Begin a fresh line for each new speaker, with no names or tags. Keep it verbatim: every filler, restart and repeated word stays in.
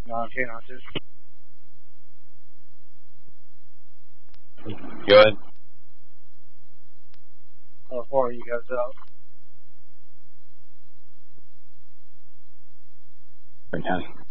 No, okay, not just.
Good.
How far are you guys out?
Right now,